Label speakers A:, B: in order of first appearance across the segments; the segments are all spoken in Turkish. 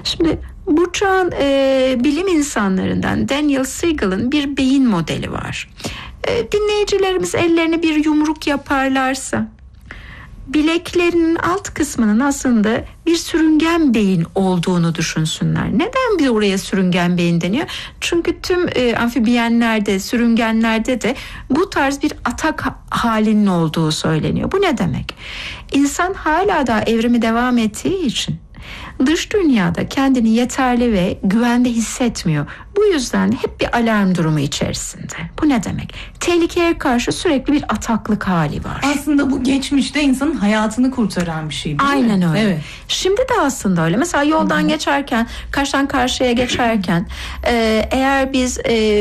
A: Şimdi bu çağın bilim insanlarından Daniel Siegel'ın bir beyin modeli var. Dinleyicilerimiz ellerini bir yumruk yaparlarsa bileklerinin alt kısmının aslında bir sürüngen beyin olduğunu düşünsünler. Neden bir oraya sürüngen beyin deniyor? Çünkü tüm amfibiyenlerde, sürüngenlerde de bu tarz bir atak halinin olduğu söyleniyor. Bu ne demek? İnsan hala daha evrimi devam ettiği için dış dünyada kendini yeterli ve güvende hissetmiyor. Bu yüzden hep bir alarm durumu içerisinde. Bu ne demek? Tehlikeye karşı sürekli bir ataklık hali var.
B: Aslında bu geçmişte insanın hayatını kurtaran bir şey değil
A: Aynen
B: mi?
A: öyle.
B: Evet.
A: Şimdi de aslında öyle. Mesela yoldan geçerken, karşıdan karşıya geçerken eğer biz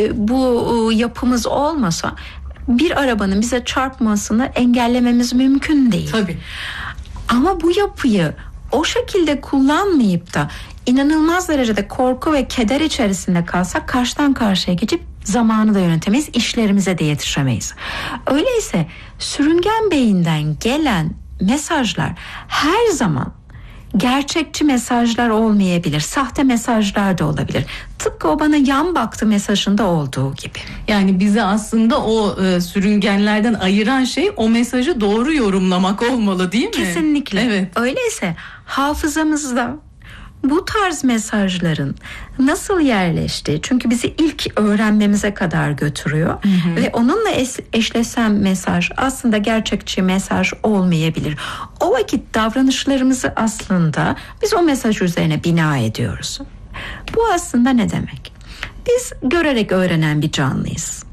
A: bu yapımız olmasa bir arabanın bize çarpmasını engellememiz mümkün değil.
B: Tabii.
A: Ama bu yapıyı o şekilde kullanmayıp da inanılmaz derecede korku ve keder içerisinde kalsak karşıdan karşıya geçip zamanı da yönetemeyiz, işlerimize de yetişemeyiz. Öyleyse sürüngen beyinden gelen mesajlar her zaman gerçekçi mesajlar olmayabilir. Sahte mesajlar da olabilir. Tıpkı o bana yan baktı mesajında olduğu gibi.
B: Yani bizi aslında o sürüngenlerden ayıran şey o mesajı doğru yorumlamak olmalı değil mi?
A: Kesinlikle.
B: Evet.
A: Öyleyse hafızamızda bu tarz mesajların nasıl yerleştiği, çünkü bizi ilk öğrenmemize kadar götürüyor ve onunla eşleşen mesaj aslında gerçekçi mesaj olmayabilir. O vakit davranışlarımızı aslında biz o mesaj üzerine bina ediyoruz. Bu aslında ne demek? Biz görerek öğrenen bir canlıyız.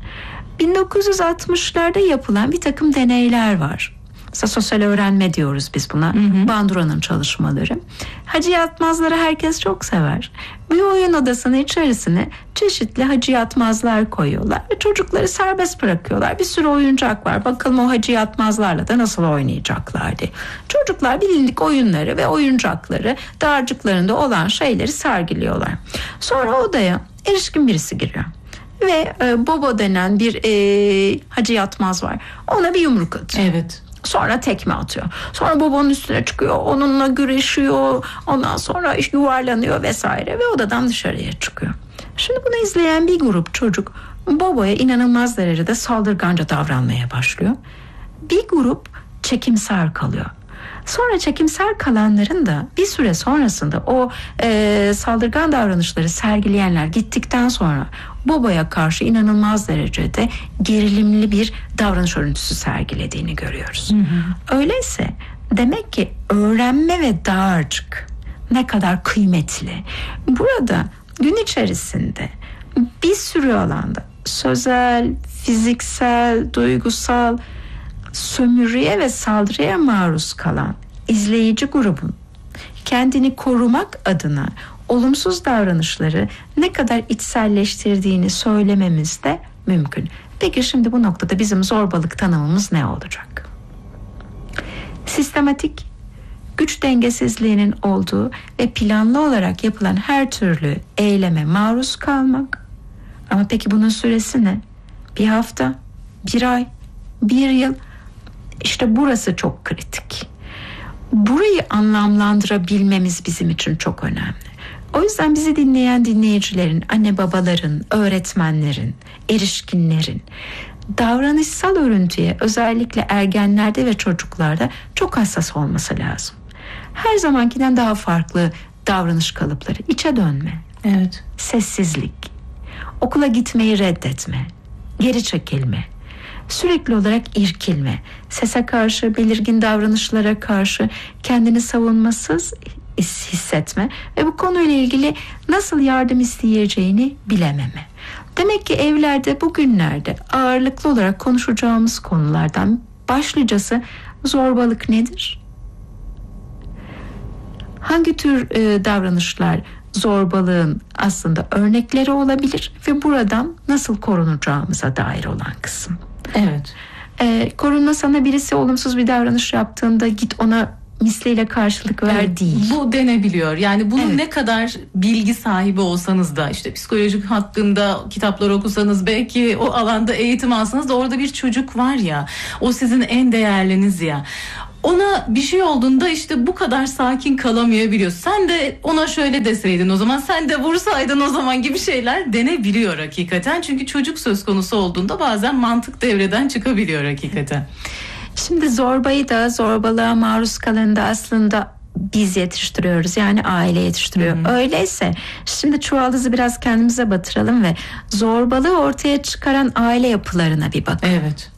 A: 1960'larda yapılan bir takım deneyler var. Mesela sosyal öğrenme diyoruz biz buna. Bandura'nın çalışmaları. Hacı yatmazları herkes çok sever. Bir oyun odasının içerisine çeşitli hacı yatmazlar koyuyorlar ve çocukları serbest bırakıyorlar. Bir sürü oyuncak var. Bakalım o hacı yatmazlarla da nasıl oynayacaklar diye. Çocuklar bilindik oyunları ve oyuncakları, dağarcıklarında olan şeyleri sergiliyorlar. Sonra odaya erişkin birisi giriyor. Ve Bobo denen bir hacı yatmaz var. Ona bir yumruk atıyor.
B: Evet.
A: Sonra tekme atıyor. Sonra Bobo'nun üstüne çıkıyor. Onunla güreşiyor. Ondan sonra yuvarlanıyor vesaire. Ve odadan dışarıya çıkıyor. Şimdi bunu izleyen bir grup çocuk Bobo'ya inanılmaz derecede saldırganca davranmaya başlıyor. Bir grup çekimser kalıyor. Sonra çekimser kalanların da bir süre sonrasında o saldırgan davranışları sergileyenler gittikten sonra Bobo'ya karşı inanılmaz derecede gerilimli bir davranış örüntüsü sergilediğini görüyoruz. Öyleyse demek ki öğrenme ve dağarcık ne kadar kıymetli. Burada gün içerisinde bir sürü alanda sözel, fiziksel, duygusal sömürüye ve saldırıya maruz kalan izleyici grubun kendini korumak adına olumsuz davranışları ne kadar içselleştirdiğini söylememiz de mümkün. Peki şimdi bu noktada bizim zorbalık tanımımız ne olacak? Sistematik, güç dengesizliğinin olduğu ve planlı olarak yapılan her türlü eyleme maruz kalmak. Ama peki bunun süresi ne? Bir hafta, bir ay, bir yıl. İşte burası çok kritik. Burayı anlamlandırabilmemiz bizim için çok önemli. O yüzden bizi dinleyen dinleyicilerin, anne babaların, öğretmenlerin, erişkinlerin davranışsal örüntüye özellikle ergenlerde ve çocuklarda çok hassas olması lazım. Her zamankinden daha farklı davranış kalıpları, içe dönme,
B: evet,
A: sessizlik, okula gitmeyi reddetme, geri çekilme, sürekli olarak irkilme, sese karşı, belirgin davranışlara karşı kendini savunmasız hissetme ve bu konuyla ilgili nasıl yardım isteyeceğini bilememe. Demek ki evlerde bugünlerde ağırlıklı olarak konuşacağımız konulardan başlıcası zorbalık nedir? Hangi tür davranışlar zorbalığın aslında örnekleri olabilir ve buradan nasıl korunacağımıza dair olan kısım.
B: Evet.
A: Korunma sana birisi olumsuz bir davranış yaptığında git ona misliyle karşılık ver,
B: evet,
A: değil.
B: Bu denebiliyor. Yani bunun
A: evet,
B: ne kadar bilgi sahibi olsanız da işte psikolojik hakkında kitaplar okusanız, belki o alanda eğitim alsanız da orada bir çocuk var ya, o sizin en değerliniz ya. Ona bir şey olduğunda işte bu kadar sakin kalamayabiliyor. Sen de ona şöyle deseydin o zaman, sen de vursaydın o zaman gibi şeyler denebiliyor hakikaten. Çünkü çocuk söz konusu olduğunda bazen mantık devreden çıkabiliyor hakikaten.
A: Şimdi zorbayı da, zorbalığa maruz kalanı da aslında biz yetiştiriyoruz, yani aile yetiştiriyor. Öyleyse şimdi çuvaldızı biraz kendimize batıralım ve zorbalığı ortaya çıkaran aile yapılarına bir bakalım.
B: Evet.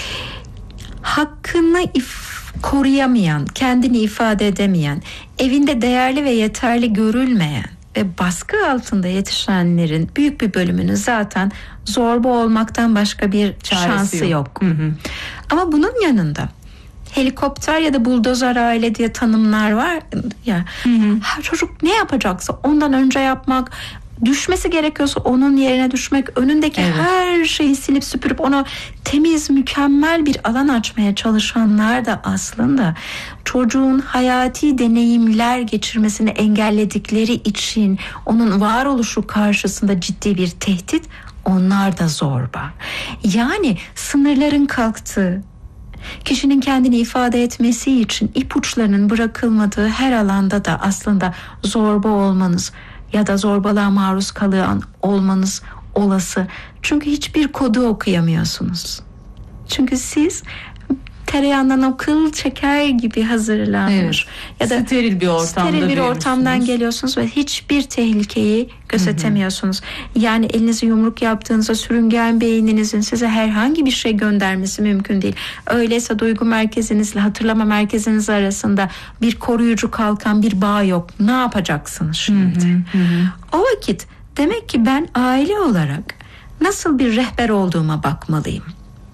A: Hakkını koruyamayan, kendini ifade edemeyen, evinde değerli ve yeterli görülmeyen ve baskı altında yetişenlerin büyük bir bölümünün zaten zorba olmaktan başka bir şansı yok. Ama bunun yanında helikopter ya da buldozer aile diye tanımlar var ya. Çocuk ne yapacaksa ondan önce yapmak, düşmesi gerekiyorsa onun yerine düşmek, önündeki her şeyi silip süpürüp ona temiz, mükemmel bir alan açmaya çalışanlar da aslında çocuğun hayati deneyimler geçirmesini engelledikleri için onun varoluşu karşısında ciddi bir tehdit, onlar da zorba. Yani sınırların kalktığı, kişinin kendini ifade etmesi için ipuçlarının bırakılmadığı her alanda da aslında zorba olmanız ya da zorbalığa maruz kalan olmanız olası. Çünkü hiçbir kodu okuyamıyorsunuz. Çünkü siz tereyağından o kıl çeker gibi hazırlanmış ya da steril bir ortamdan geliyorsunuz ve hiçbir tehlikeyi gözetemiyorsunuz. Yani elinizi yumruk yaptığınızda sürüngen beyninizin size herhangi bir şey göndermesi mümkün değil. Öyleyse duygu merkezinizle hatırlama merkeziniz arasında bir koruyucu kalkan bir bağ yok. Ne yapacaksınız şimdi? O vakit demek ki ben aile olarak nasıl bir rehber olduğuma bakmalıyım.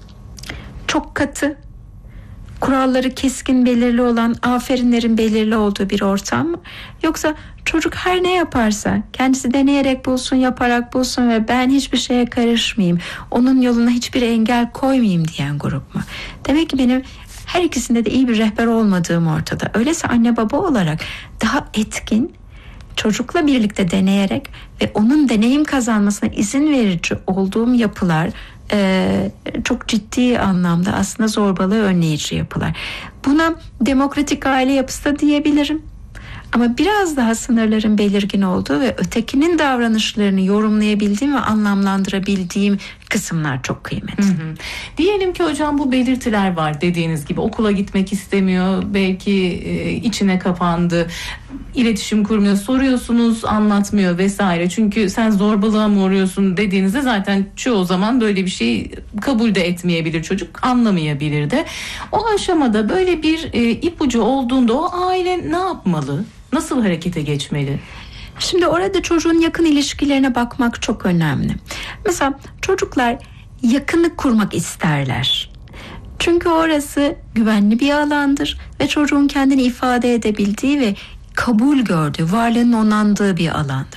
A: Çok katı, kuralları keskin belirli olan, aferinlerin belirli olduğu bir ortam mı? Yoksa çocuk her ne yaparsa kendisi deneyerek bulsun, yaparak bulsun ve ben hiçbir şeye karışmayayım, onun yoluna hiçbir engel koymayayım diyen grup mu? Demek ki benim her ikisinde de iyi bir rehber olmadığım ortada. Öyleyse anne baba olarak daha etkin, çocukla birlikte deneyerek ve onun deneyim kazanmasına izin verici olduğum yapılar çok ciddi anlamda aslında zorbalığı önleyici yapılar. Buna demokratik aile yapısı da diyebilirim. Ama biraz daha sınırların belirgin olduğu ve ötekinin davranışlarını yorumlayabildiğim ve anlamlandırabildiğim kısımlar çok kıymetli.
B: Diyelim ki hocam bu belirtiler var dediğiniz gibi, okula gitmek istemiyor, belki içine kapandı, iletişim kurmuyor, soruyorsunuz anlatmıyor vesaire. Çünkü sen zorbalığa mı uğruyorsun dediğinizde zaten çoğu zaman böyle bir şey kabul de etmeyebilir çocuk, anlamayabilir de. O aşamada böyle bir ipucu olduğunda o aile ne yapmalı? Nasıl harekete geçmeli?
A: Şimdi orada çocuğun yakın ilişkilerine bakmak çok önemli. Mesela çocuklar yakınlık kurmak isterler. Çünkü orası güvenli bir alandır ve çocuğun kendini ifade edebildiği ve kabul gördüğü, varlığının onandığı bir alandır.